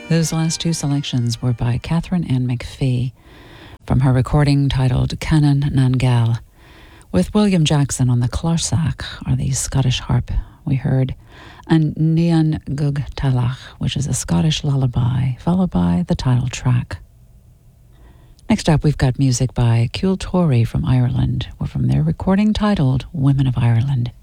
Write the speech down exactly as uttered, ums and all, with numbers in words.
Those last two selections were by Catherine Ann McPhee from her recording titled Canon Nangal, with William Jackson on the clársac, or the Scottish harp we heard, and Nian Gug Talach, which is a Scottish lullaby, followed by the title track. Next up, we've got music by Ciúil Torry from Ireland, or from their recording titled Women of Ireland.